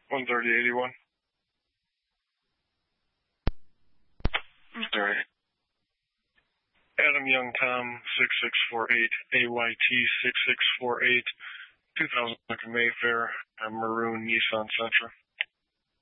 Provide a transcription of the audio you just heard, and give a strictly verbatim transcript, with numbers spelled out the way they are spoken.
one thirty eighty-one. Sorry. Adam Young Tom, six six four eight, A Y T six six four eight, two thousand Mayfair, a maroon Nissan Sentra.